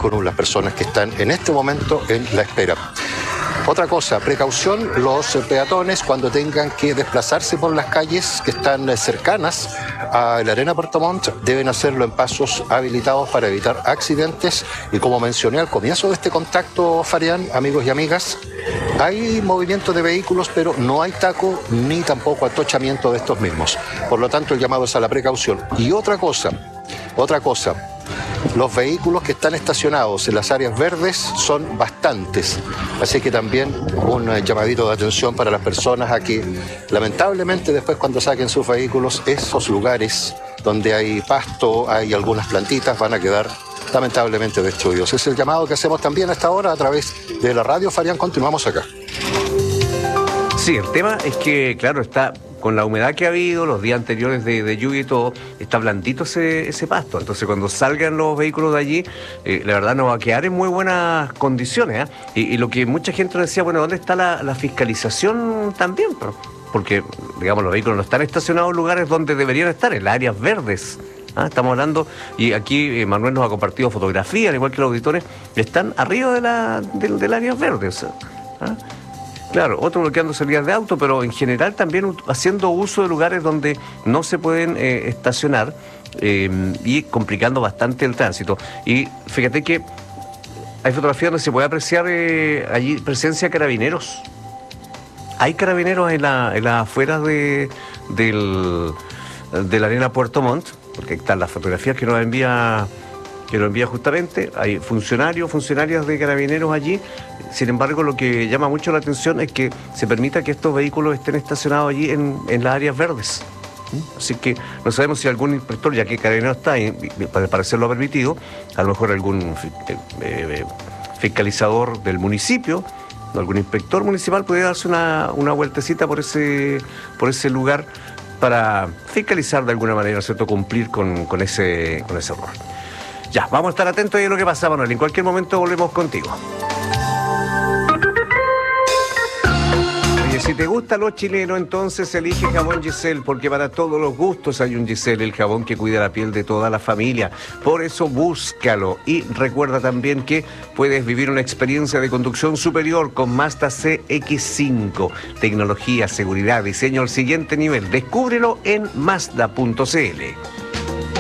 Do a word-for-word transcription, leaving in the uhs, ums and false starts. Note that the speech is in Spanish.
con las personas que están en este momento en la espera. Otra cosa, precaución, los peatones cuando tengan que desplazarse por las calles que están cercanas a la Arena Puerto Montt deben hacerlo en pasos habilitados para evitar accidentes y como mencioné al comienzo de este contacto, Farián, amigos y amigas, hay movimiento de vehículos pero no hay taco ni tampoco atochamiento de estos mismos. Por lo tanto el llamado es a la precaución. Y otra cosa, otra cosa, los vehículos que están estacionados en las áreas verdes son bastantes, así que también un llamadito de atención para las personas a que lamentablemente después cuando saquen sus vehículos esos lugares donde hay pasto, hay algunas plantitas, van a quedar lamentablemente destruidos. Es el llamado que hacemos también a esta hora a través de la radio. Farián, continuamos acá. Sí, el tema es que, claro, está con la humedad que ha habido, los días anteriores de, de lluvia y todo, está blandito ese, ese pasto. Entonces, cuando salgan los vehículos de allí, eh, la verdad no va a quedar en muy buenas condiciones. ¿eh? Y, y lo que mucha gente decía, bueno, ¿dónde está la, la fiscalización también? Porque, digamos, los vehículos no están estacionados en lugares donde deberían estar, en las áreas verdes. ¿Ah? Estamos hablando, y aquí eh, Manuel nos ha compartido fotografías, al igual que los auditores, están arriba de la, de, del área verde. ¿Ah? Claro, otro bloqueando salidas de auto, pero en general también haciendo uso de lugares donde no se pueden eh, estacionar eh, y complicando bastante el tránsito. Y fíjate que hay fotografías donde se puede apreciar eh, allí presencia de carabineros. Hay carabineros en la, en las afueras de, del, de la Arena Puerto Montt, porque están las fotografías que nos envía... que lo envía justamente, hay funcionarios, funcionarias de carabineros allí. Sin embargo, lo que llama mucho la atención es que se permita que estos vehículos estén estacionados allí en, en las áreas verdes. Así que no sabemos si algún inspector, ya que carabinero está, y, para parecer lo permitido, a lo mejor algún eh, eh, fiscalizador del municipio, algún inspector municipal puede darse una, una vueltecita por ese, por ese lugar para fiscalizar de alguna manera, ¿cierto?, cumplir con, con, ese, con ese error. Ya, vamos a estar atentos a lo que pasa, Manuel. En cualquier momento volvemos contigo. Oye, si te gusta lo chileno, entonces elige Jabón Giselle, porque para todos los gustos hay un Giselle, el jabón que cuida la piel de toda la familia. Por eso búscalo. Y recuerda también que pueces vivir una experiencia de conducción superior con Mazda C X cinco. Tecnología, seguridad, diseño al siguiente nivel. Descúbrelo en Mazda punto c l.